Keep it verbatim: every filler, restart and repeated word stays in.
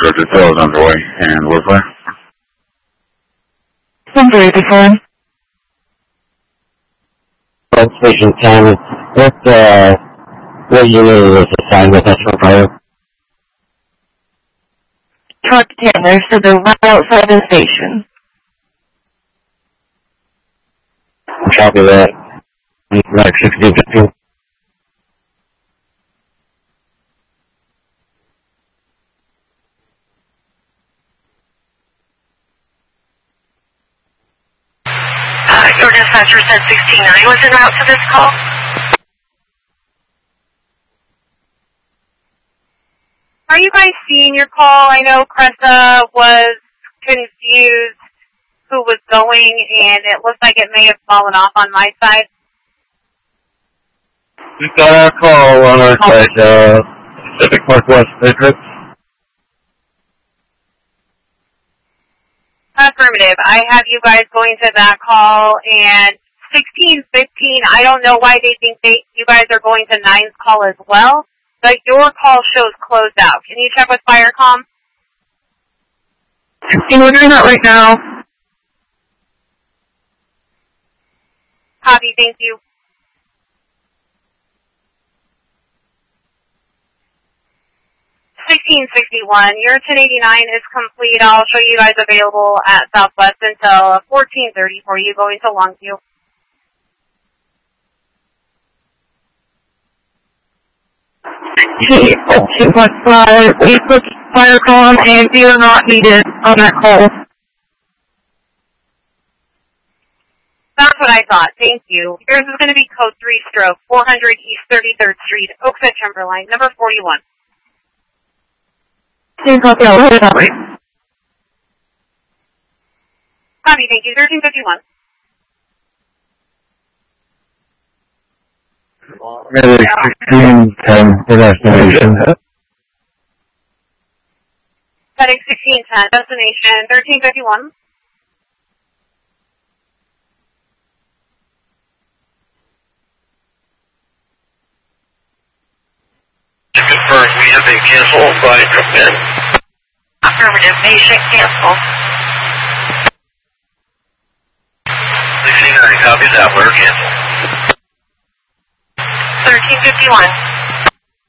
Roger, detail is underway. And what's that? Number eighty-four. Station ten, what, uh, what unit is assigned with us for fire? Truck Taylor, so they're right outside the station. Copy that. Like sixteen fifteen. Uh, your dispatcher said sixteen nine was en route to this call. Are you guys seeing your call? I know Cressa was confused who was going, and it looks like it may have fallen off on my side. We got a call on our side, uh, Pacific Northwest District. Affirmative. I have you guys going to that call, and sixteen fifteen, I don't know why they think they you guys are going to nine's call as well, but your call shows closed out. Can you check with Firecom? sixteen, we're doing that right now. Copy, thank you. sixteen sixty-one, your ten eighty-nine is complete. I'll show you guys available at Southwest until fourteen thirty for you going to Longview. two point five, we put Firecom and we are not needed on that call. That's what I thought. Thank you. Yours is going to be code three stroke, four hundred East thirty-third Street, Oaks at Timberline, number forty-one. Same copy, I'll head that way. Copy, thank you. thirteen fifty-one. Medic sixteen ten, destination. Medic sixteen ten, destination thirteen fifty-one. To confirm, we have a cancel by Truckman. Affirmative, patient cancel. sixty-nine, copy that, we're canceled. thirteen fifty-one.